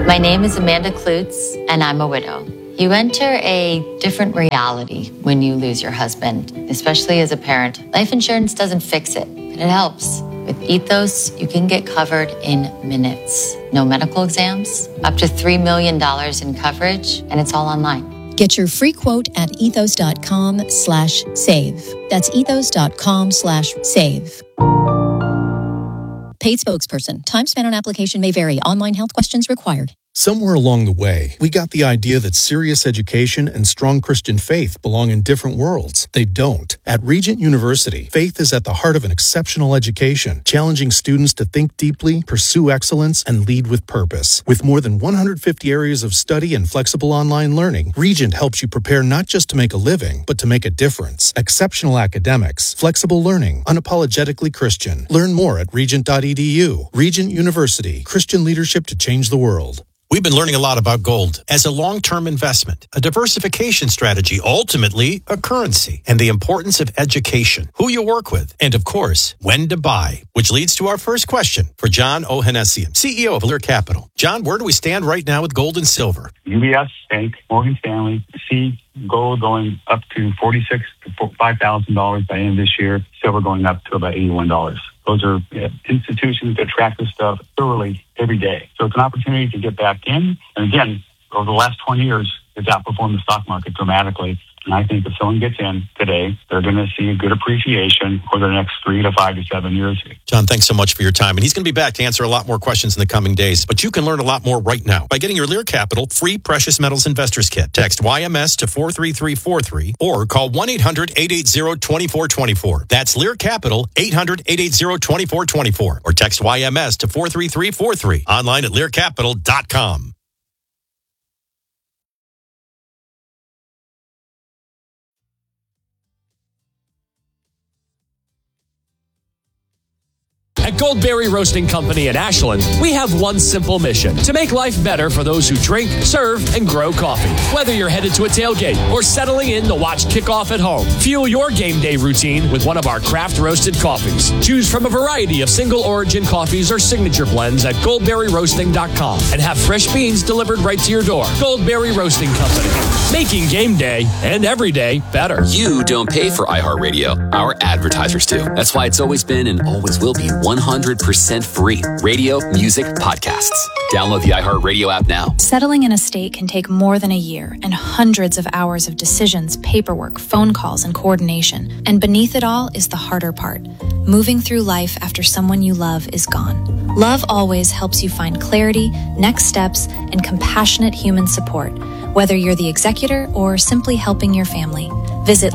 My name is Amanda Klutz, and I'm a widow. You enter a different reality when you lose your husband, especially as a parent. Life insurance doesn't fix it, but it helps. With Ethos, you can get covered in minutes. No medical exams, up to $3 million in coverage, and it's all online. Get your free quote at ethos.com/save. That's ethos.com/save. Paid spokesperson. Time spent on application may vary. Online health questions required. Somewhere along the way, we got the idea that serious education and strong Christian faith belong in different worlds. They don't. At Regent University, faith is at the heart of an exceptional education, challenging students to think deeply, pursue excellence, and lead with purpose. With more than 150 areas of study and flexible online learning, Regent helps you prepare not just to make a living, but to make a difference. Exceptional academics, flexible learning, unapologetically Christian. Learn more at regent.edu. Regent University, Christian leadership to change the world. We've been learning a lot about gold as a long-term investment, a diversification strategy, ultimately a currency, and the importance of education, who you work with, and of course, when to buy, which leads to our first question for John Ohanessian, CEO of Lear Capital. John, where do we stand right now with gold and silver? UBS Bank, Morgan Stanley, see gold going up to $46,000 to $5,000 by the end of this year, silver going up to about $81. Those are institutions that track this stuff thoroughly every day. So it's an opportunity to get back in. And again, over the last 20 years, it's outperformed the stock market dramatically. And I think if someone gets in today, they're going to see a good appreciation over the next 3 to 5 to 7 years. John, thanks so much for your time. And he's going to be back to answer a lot more questions in the coming days. But you can learn a lot more right now by getting your Lear Capital free Precious Metals Investors Kit. Text YMS to 43343 or call 1-800-880-2424. That's Lear Capital, 800-880-2424. Or text YMS to 43343. Online at learcapital.com. At Goldberry Roasting Company in Ashland, we have one simple mission: to make life better for those who drink, serve, and grow coffee. Whether you're headed to a tailgate or settling in to watch kickoff at home, fuel your game day routine with one of our craft roasted coffees. Choose from a variety of single origin coffees or signature blends at goldberryroasting.com and have fresh beans delivered right to your door. Goldberry Roasting Company, making game day and every day better. You don't pay for iHeartRadio. Our advertisers do. That's why it's always been and always will be 100% free. Radio, music, podcasts. Download the iHeartRadio app now. Settling in a state can take more than a year and hundreds of hours of decisions, paperwork, phone calls, and coordination. And beneath it all is the harder part: moving through life after someone you love is gone. Love Always helps you find clarity, next steps, and compassionate human support, whether you're the executor or simply helping your family. Visit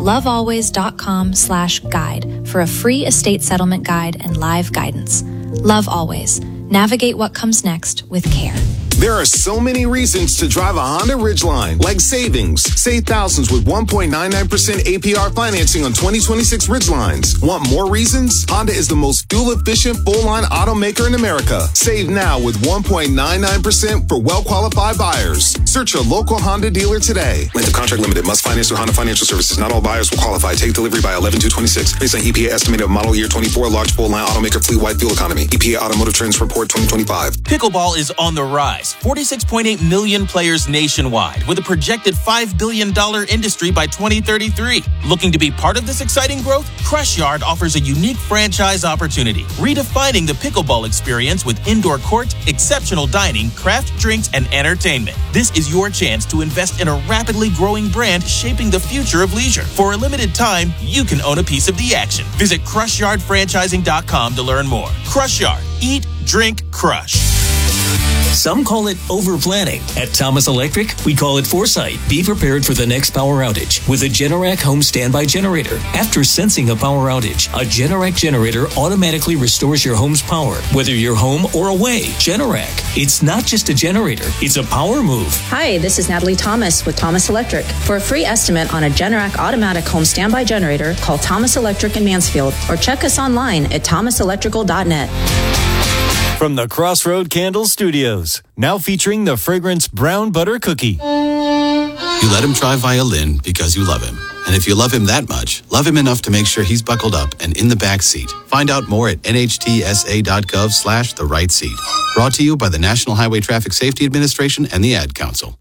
lovealways.com/guide for a free estate settlement guide and live guidance. Love Always. Navigate what comes next with care. There are so many reasons to drive a Honda Ridgeline, like savings. Save thousands with 1.99% APR financing on 2026 Ridgelines. Want more reasons? Honda is the most fuel-efficient full-line automaker in America. Save now with 1.99% for well-qualified buyers. Search your local Honda dealer today. Length of contract limited. Must finance through Honda Financial Services. Not all buyers will qualify. Take delivery by 11/2/26. Based on EPA estimate of model year 24, large full-line automaker fleet-wide fuel economy. EPA Automotive Trends Report 2025. Pickleball is on the rise. 46.8 million players nationwide, with a projected $5 billion industry by 2033. Looking to be part of this exciting growth? Crush Yard offers a unique franchise opportunity, redefining the pickleball experience with indoor court, exceptional dining, craft drinks, and entertainment. This is your chance to invest in a rapidly growing brand shaping the future of leisure. For a limited time, you can own a piece of the action. Visit CrushYardFranchising.com to learn more. Crush Yard. Eat, drink, crush. Some call it over-planning. At Thomas Electric, we call it foresight. Be prepared for the next power outage with a Generac home standby generator. After sensing a power outage, a Generac generator automatically restores your home's power, whether you're home or away. Generac. It's not just a generator, it's a power move. Hi, this is Natalie Thomas with Thomas Electric. For a free estimate on a Generac automatic home standby generator, call Thomas Electric in Mansfield or check us online at thomaselectrical.net. From the Crossroad Candle Studios, now featuring the fragrance Brown Butter Cookie. You let him try violin because you love him. And if you love him that much, love him enough to make sure he's buckled up and in the back seat. Find out more at nhtsa.gov/the-right-seat. Brought to you by the National Highway Traffic Safety Administration and the Ad Council.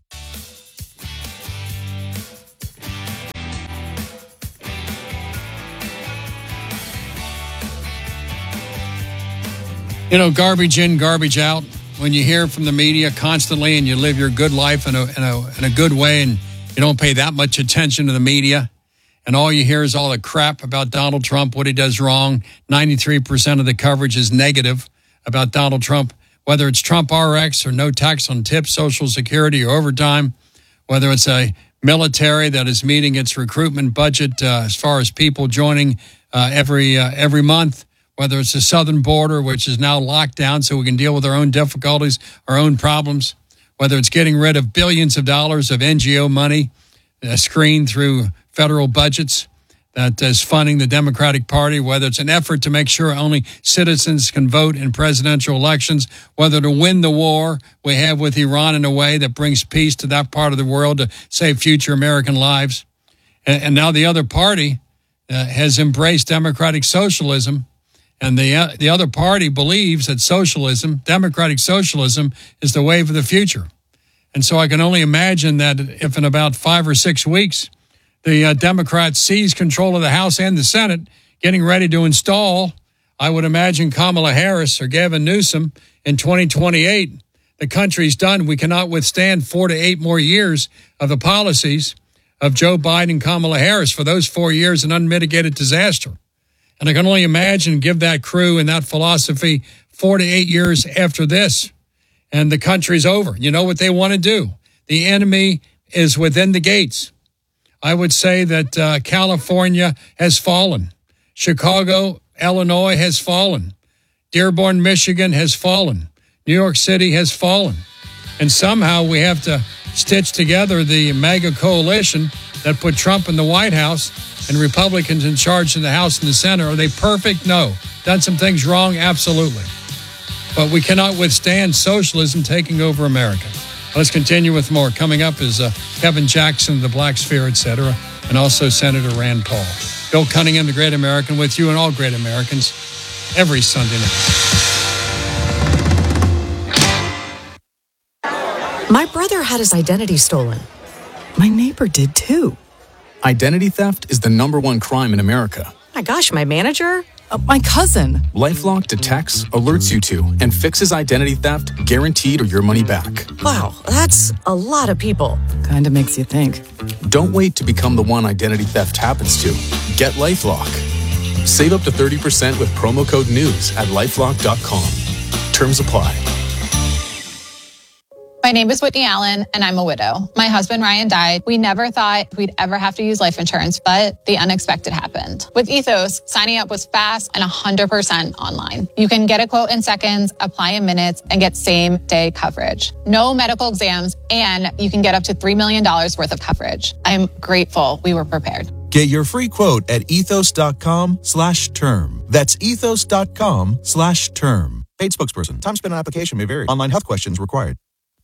You know, garbage in, garbage out. When you hear from the media constantly and you live your good life in a good way and you don't pay that much attention to the media, and all you hear is all the crap about Donald Trump, what he does wrong. 93% of the coverage is negative about Donald Trump, whether it's Trump RX or no tax on tips, Social Security, or overtime, whether it's a military that is meeting its recruitment budget as far as people joining every month, whether it's the southern border, which is now locked down so we can deal with our own difficulties, our own problems, whether it's getting rid of billions of dollars of NGO money screened through federal budgets that is funding the Democratic Party, whether it's an effort to make sure only citizens can vote in presidential elections, whether to win the war we have with Iran in a way that brings peace to that part of the world to save future American lives. And now the other party has embraced democratic socialism. And the other party believes that socialism, democratic socialism, is the way for the future. And so I can only imagine that if in about 5 or 6 weeks, the Democrats seize control of the House and the Senate, getting ready to install, I would imagine, Kamala Harris or Gavin Newsom in 2028, the country's done. We cannot withstand 4 to 8 more years of the policies of Joe Biden and Kamala Harris. For those 4 years, an unmitigated disaster. And I can only imagine, give that crew and that philosophy 4 to 8 years after this, and the country's over. You know what they want to do? The enemy is within the gates. I would say that California has fallen. Chicago, Illinois has fallen. Dearborn, Michigan has fallen. New York City has fallen. And somehow we have to stitch together the MAGA coalition that put Trump in the White House and Republicans in charge in the House and the Senate. Are they perfect? No. Done some things wrong? Absolutely. But we cannot withstand socialism taking over America. Let's continue with more. Coming up is Kevin Jackson, the Black Sphere, etc., and also Senator Rand Paul. Bill Cunningham, the Great American, with you and all great Americans every Sunday night. My brother had his identity stolen. My neighbor did too. Identity theft is the #1 crime in America. My gosh, my manager? My cousin. LifeLock detects, alerts you to, and fixes identity theft, guaranteed or your money back. Wow, that's a lot of people. Kinda makes you think. Don't wait to become the one identity theft happens to. Get LifeLock. Save up to 30% with promo code NEWS at LifeLock.com. Terms apply. My name is Whitney Allen, and I'm a widow. My husband, Ryan, died. We never thought we'd ever have to use life insurance, but the unexpected happened. With Ethos, signing up was fast and 100% online. You can get a quote in seconds, apply in minutes, and get same-day coverage. No medical exams, and you can get up to $3 million worth of coverage. I'm grateful we were prepared. Get your free quote at ethos.com/term. That's ethos.com/term. Paid spokesperson. Time spent on application may vary. Online health questions required.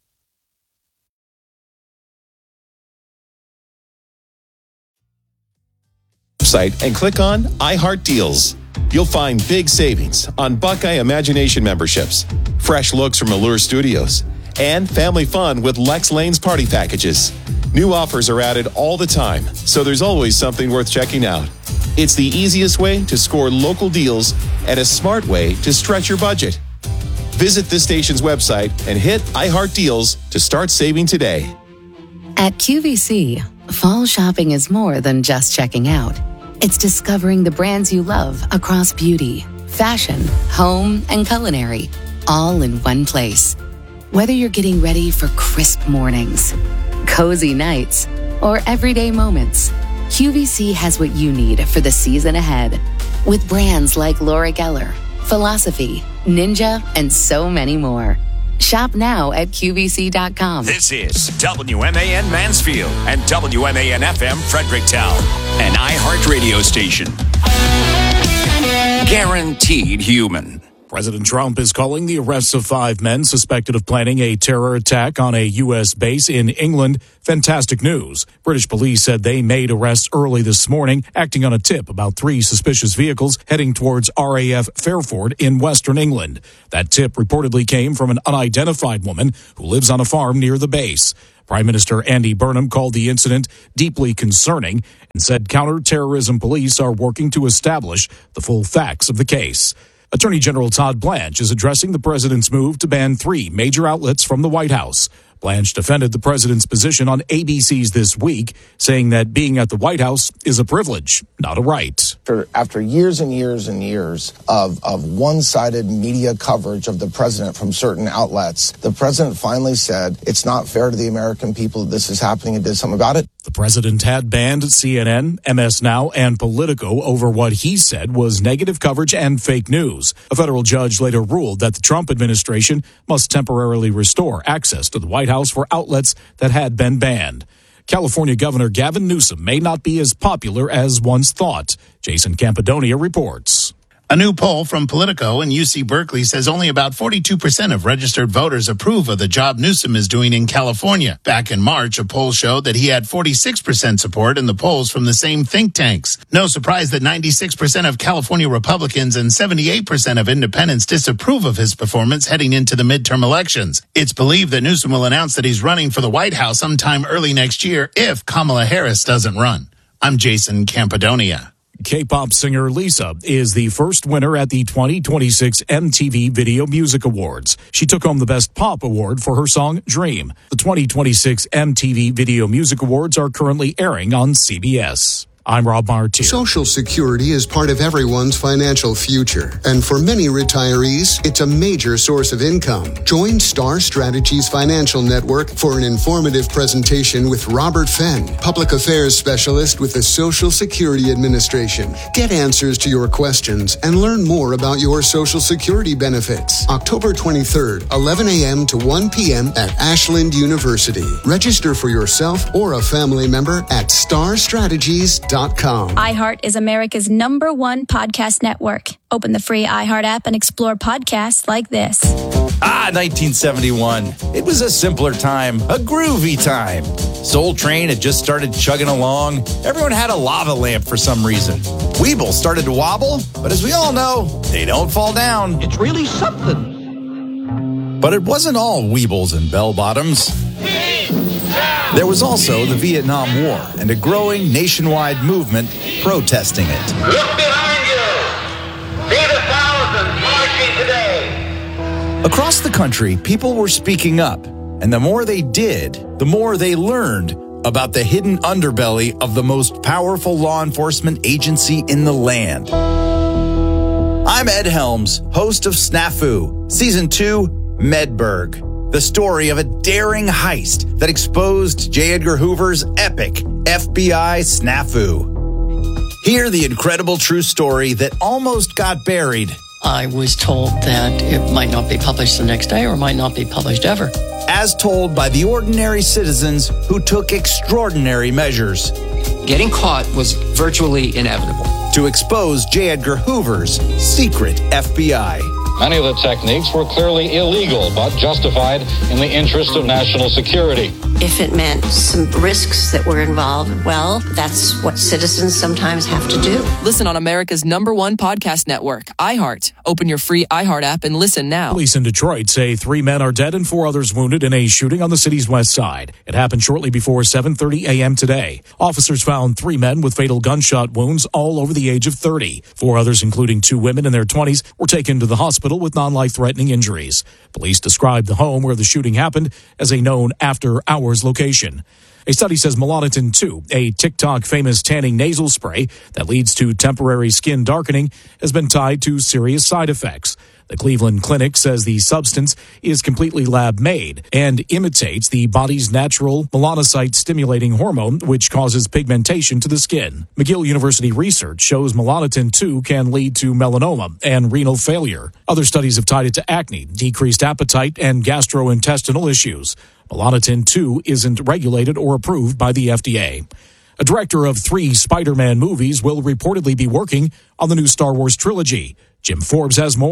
Site and click on iHeart Deals. You'll find big savings on Buckeye Imagination memberships, fresh looks from Allure Studios, and family fun with Lex Lane's party packages. New offers are added all the time, so there's always something worth checking out. It's the easiest way to score local deals and a smart way to stretch your budget. Visit this station's website and hit iHeart Deals to start saving today. At QVC, fall shopping is more than just checking out. It's discovering the brands you love across beauty, fashion, home, and culinary, all in one place. Whether you're getting ready for crisp mornings, cozy nights, or everyday moments, QVC has what you need for the season ahead. With brands like Laura Geller, Philosophy, Ninja, and so many more. Shop now at QVC.com. This is WMAN Mansfield and WMAN FM Fredericktown, an iHeart radio station. Guaranteed human. President Trump is calling the arrests of 5 men suspected of planning a terror attack on a U.S. base in England fantastic news. British police said they made arrests early this morning, acting on a tip about 3 suspicious vehicles heading towards RAF Fairford in western England. That tip reportedly came from an unidentified woman who lives on a farm near the base. Prime Minister Andy Burnham called the incident deeply concerning and said counterterrorism police are working to establish the full facts of the case. Attorney General Todd Blanche is addressing the president's move to ban 3 major outlets from the White House. Blanche defended the president's position on ABC's This Week, saying that being at the White House is a privilege, not a right. After years and years and years of one-sided media coverage of the president from certain outlets, the president finally said it's not fair to the American people that this is happening and did something about it. The president had banned CNN, MS Now, and Politico over what he said was negative coverage and fake news. A federal judge later ruled that the Trump administration must temporarily restore access to the White House for outlets that had been banned. California Governor Gavin Newsom may not be as popular as once thought. Jason Campidonia reports. A new poll from Politico and UC Berkeley says only about 42% of registered voters approve of the job Newsom is doing in California. Back in March, a poll showed that he had 46% support in the polls from the same think tanks. No surprise that 96% of California Republicans and 78% of independents disapprove of his performance heading into the midterm elections. It's believed that Newsom will announce that he's running for the White House sometime early next year if Kamala Harris doesn't run. I'm Jason Campidonia. K-pop singer Lisa is the first winner at the 2026 MTV Video Music Awards. She took home the Best Pop Award for her song Dream. The 2026 MTV Video Music Awards are currently airing on CBS. I'm Rob Martin. Social Security is part of everyone's financial future. And for many retirees, it's a major source of income. Join Star Strategies Financial Network for an informative presentation with Robert Fenn, Public Affairs Specialist with the Social Security Administration. Get answers to your questions and learn more about your Social Security benefits. October 23rd, 11 a.m. to 1 p.m. at Ashland University. Register for yourself or a family member at starstrategies.com. iHeart is America's #1 podcast network. Open the free iHeart app and explore podcasts like this. 1971. It was a simpler time, a groovy time. Soul Train had just started chugging along. Everyone had a lava lamp for some reason. Weeble started to wobble, but as we all know, they don't fall down. It's really something. But it wasn't all Weebles and bell-bottoms. There was also the Vietnam War and a growing nationwide movement protesting it. Look behind you. See the thousands marching today. Across the country, people were speaking up, and the more they did, the more they learned about the hidden underbelly of the most powerful law enforcement agency in the land. I'm Ed Helms, host of Snafu, Season 2, Medberg. The story of a daring heist that exposed J. Edgar Hoover's epic FBI snafu. Hear the incredible true story that almost got buried. I was told that it might not be published the next day or might not be published ever. As told by the ordinary citizens who took extraordinary measures. Getting caught was virtually inevitable. To expose J. Edgar Hoover's secret FBI. Many of the techniques were clearly illegal, but justified in the interest of national security. If it meant some risks that were involved, well, that's what citizens sometimes have to do. Listen on America's #1 podcast network, iHeart. Open your free iHeart app and listen now. Police in Detroit say 3 men are dead and 4 others wounded in a shooting on the city's west side. It happened shortly before 7:30 a.m. today. Officers found 3 men with fatal gunshot wounds, all over the age of 30. 4 others, including 2 women in their 20s, were taken to the hospital with non-life-threatening injuries. Police described the home where the shooting happened as a known after-hours location. A study says Melanotan 2, a TikTok famous tanning nasal spray that leads to temporary skin darkening, has been tied to serious side effects. The Cleveland Clinic says the substance is completely lab-made and imitates the body's natural melanocyte-stimulating hormone, which causes pigmentation to the skin. McGill University research shows Melanotan 2 can lead to melanoma and renal failure. Other studies have tied it to acne, decreased appetite, and gastrointestinal issues. Melanotan 2 isn't regulated or approved by the FDA. A director of 3 Spider-Man movies will reportedly be working on the new Star Wars trilogy. Jim Forbes has more.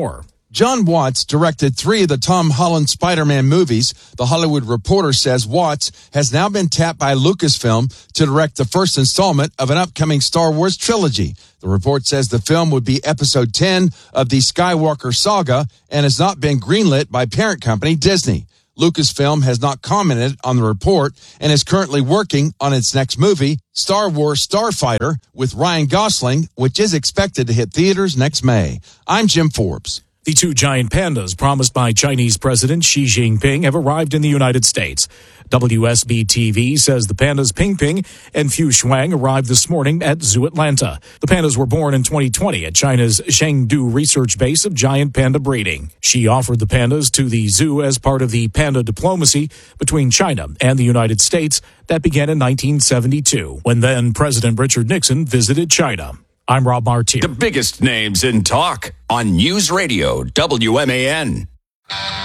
John Watts directed 3 of the Tom Holland Spider-Man movies. The Hollywood Reporter says Watts has now been tapped by Lucasfilm to direct the first installment of an upcoming Star Wars trilogy. The report says the film would be episode 10 of the Skywalker saga and has not been greenlit by parent company Disney. Lucasfilm has not commented on the report and is currently working on its next movie, Star Wars Starfighter, with Ryan Gosling, which is expected to hit theaters next May. I'm Jim Forbes. The 2 giant pandas promised by Chinese President Xi Jinping have arrived in the United States. WSB-TV says the pandas Ping Ping and Fu Shuang arrived this morning at Zoo Atlanta. The pandas were born in 2020 at China's Chengdu research base of giant panda breeding. Xi offered the pandas to the zoo as part of the panda diplomacy between China and the United States that began in 1972, when then President Richard Nixon visited China. I'm Rob Martin. The biggest names in talk on News Radio WMAN.